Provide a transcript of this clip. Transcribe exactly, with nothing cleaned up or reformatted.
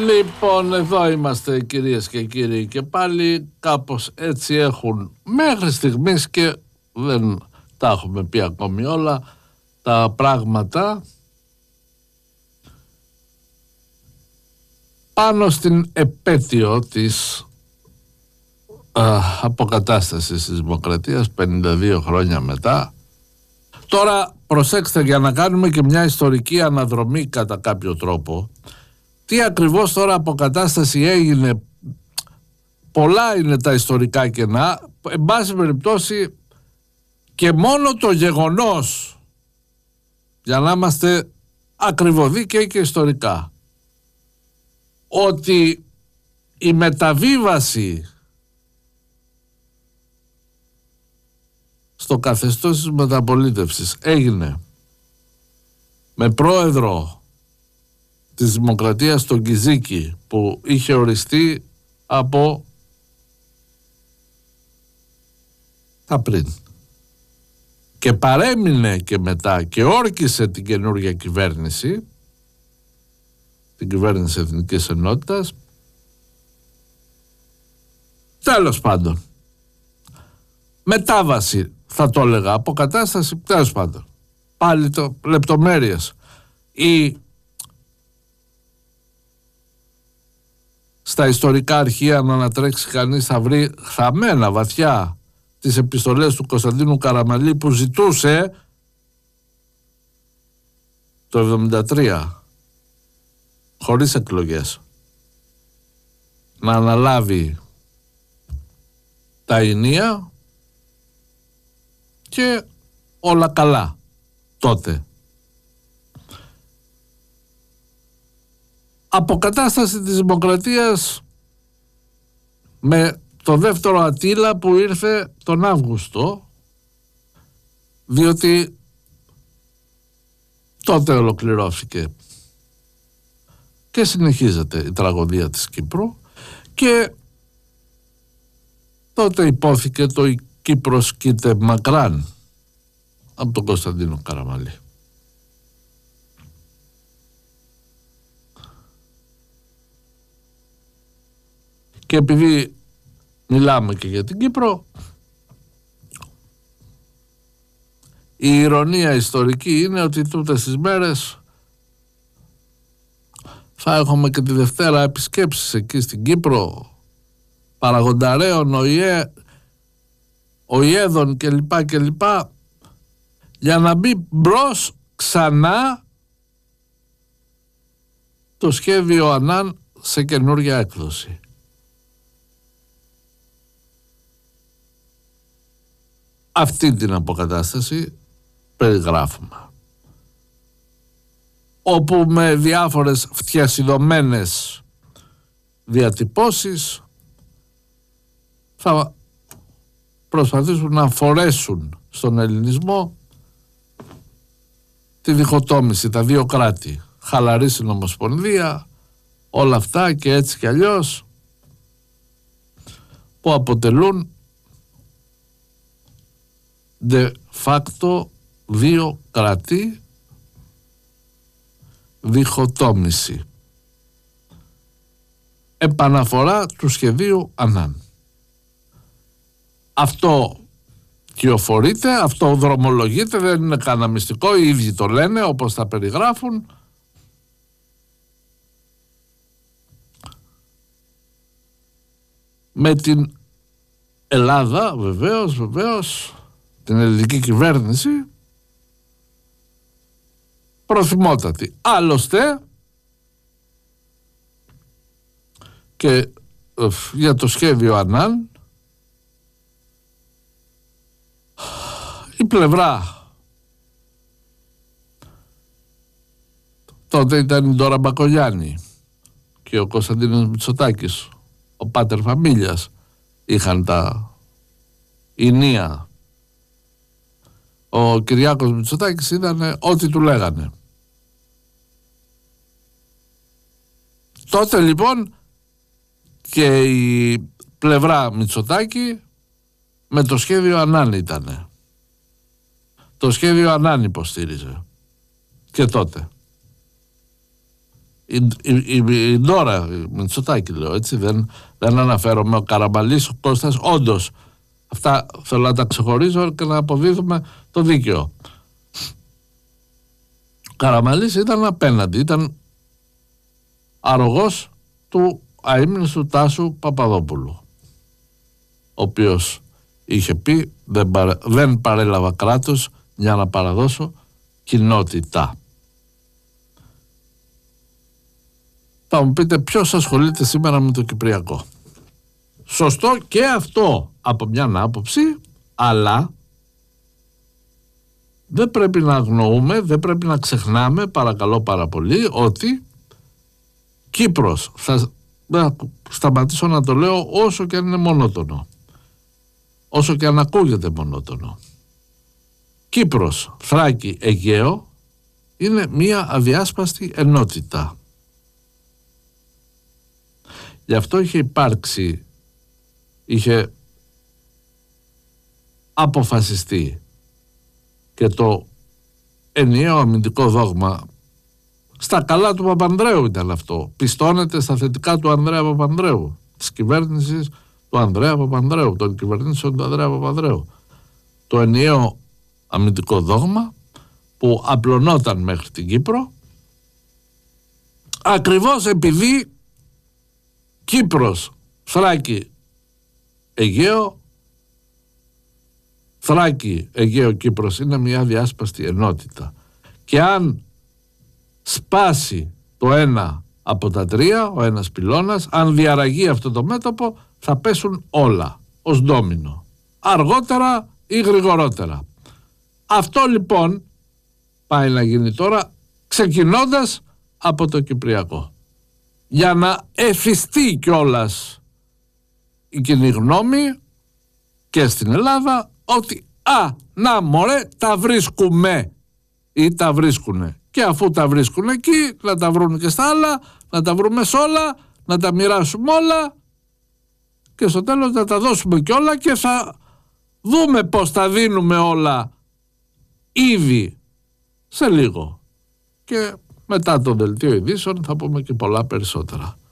Λοιπόν, εδώ είμαστε κυρίες και κύριοι και πάλι κάπως έτσι έχουν μέχρι στιγμής και δεν τα έχουμε πει ακόμη όλα τα πράγματα πάνω στην επέτειο της α, αποκατάστασης της δημοκρατίας πενήντα δύο χρόνια μετά. Τώρα προσέξτε, για να κάνουμε και μια ιστορική αναδρομή κατά κάποιο τρόπο, τι ακριβώς τώρα αποκατάσταση έγινε, πολλά είναι τα ιστορικά κενά, εν πάση περιπτώσει και μόνο το γεγονός, για να είμαστε ακριβοδίκαιοι και ιστορικά, ότι η μεταβίβαση στο καθεστώς της μεταπολίτευσης έγινε με πρόεδρο της Δημοκρατίας τον Κιζίκη, που είχε οριστεί από τα πριν και παρέμεινε και μετά και όρκισε την καινούργια κυβέρνηση, την κυβέρνηση Εθνικής Ενότητας. Τέλος πάντων, μετάβαση θα το έλεγα, αποκατάσταση, τέλος πάντων, πάλι το λεπτομέρειες. Η Στα ιστορικά αρχεία, να ανατρέξει κανείς, θα βρει χαμένα βαθιά τις επιστολές του Κωνσταντίνου Καραμαλή, που ζητούσε το εβδομήντα τρία, χωρίς εκλογές, να αναλάβει τα ενία και όλα καλά τότε. Αποκατάσταση της δημοκρατίας με το δεύτερο Ατήλα που ήρθε τον Αύγουστο, διότι τότε ολοκληρώθηκε και συνεχίζεται η τραγωδία της Κύπρου και τότε υπόθηκε το «Η Κύπρος κοίται μακράν» από τον Κωνσταντίνο Καραμαλή. Και επειδή μιλάμε και για την Κύπρο, η ηρωνία ιστορική είναι ότι τούτες τις μέρες θα έχουμε και τη Δευτέρα επισκέψεις εκεί στην Κύπρο, παραγονταρέων, ΟΗΕ, ΟΗΕΔων κλπ κλπ, για να μπει μπρος ξανά το σχέδιο Ανάν σε καινούργια έκδοση. Αυτή την αποκατάσταση περιγράφουμε, όπου με διάφορες φτιασιδωμένες διατυπώσεις θα προσπαθήσουν να φορέσουν στον ελληνισμό τη διχοτόμηση, τα δύο κράτη, χαλαρή συνομοσπονδία, όλα αυτά και έτσι κι αλλιώς, που αποτελούν de facto δύο κράτη, διχοτόμηση, επαναφορά του σχεδίου Ανάν. Αυτό κυοφορείται, αυτό δρομολογείται, δεν είναι κανένα μυστικό, οι ίδιοι το λένε όπως τα περιγράφουν. Με την Ελλάδα βεβαίως, βεβαίως, την ελληνική κυβέρνηση προθυμότατη. Άλλωστε και για το σχέδιο Ανάν η πλευρά, τότε ήταν η Ντόρα Μπακογιάννη και ο Κωνσταντίνος Μητσοτάκης, ο πάτερ φαμίλιας, είχαν τα ηνία. Ο Κυριάκος Μητσοτάκης ήταν ό,τι του λέγανε. Τότε λοιπόν και η πλευρά Μητσοτάκη με το σχέδιο Ανάν ήτανε. Το σχέδιο Ανάν υποστήριζε και τότε. η, η, η, η Ντόρα Μητσοτάκη λέω, έτσι, δεν, δεν αναφέρομαι, ο Καραμανλής, ο Κώστας, όντως αυτά θέλω να τα ξεχωρίζω και να αποδίδουμε το δίκαιο. Ο Καραμανλής ήταν απέναντι, ήταν αρρωγός του αείμνηστου Τάσου Παπαδόπουλου, ο οποίος είχε πει δεν, παρε, δεν παρέλαβα κράτος για να παραδώσω κοινότητα. Θα μου πείτε ποιος ασχολείται σήμερα με το Κυπριακό. Σωστό και αυτό από μια άποψη, αλλά δεν πρέπει να αγνοούμε, δεν πρέπει να ξεχνάμε, παρακαλώ πάρα πολύ, ότι Κύπρος, θα σταματήσω να το λέω όσο και αν είναι μονότονο, όσο και αν ακούγεται μονότονο, Κύπρος, Θράκη, Αιγαίο είναι μία αδιάσπαστη ενότητα. Γι' αυτό είχε υπάρξει, είχε αποφασιστεί και το ενιαίο αμυντικό δόγμα. Στα καλά του Παπανδρέου ήταν αυτό. Πιστώνεται στα θετικά του Ανδρέα Παπανδρέου, της κυβέρνησης του Ανδρέα Παπανδρέου, των κυβερνήσεων του Ανδρέα Παπανδρέου. Το ενιαίο αμυντικό δόγμα που απλωνόταν μέχρι την Κύπρο, ακριβώς επειδή Κύπρος, Θράκη, Αιγαίο, Θράκη, Αιγαίο, Κύπρος είναι μια διάσπαστη ενότητα. Και αν σπάσει το ένα από τα τρία, ο ένας πυλώνας, αν διαραγεί αυτό το μέτωπο, θα πέσουν όλα ως ντόμινο, αργότερα ή γρηγορότερα. Αυτό λοιπόν πάει να γίνει τώρα, ξεκινώντας από το Κυπριακό, για να εφιστεί κιόλας η κοινή γνώμη και στην Ελλάδα ότι α, να μωρέ, τα βρίσκουμε ή τα βρίσκουνε, και αφού τα βρίσκουν εκεί να τα βρουν και στα άλλα, να τα βρούμε σε όλα, να τα μοιράσουμε όλα και στο τέλος να τα δώσουμε κι όλα και θα δούμε πως τα δίνουμε όλα ήδη σε λίγο και μετά το δελτίο ειδήσεων θα πούμε και πολλά περισσότερα.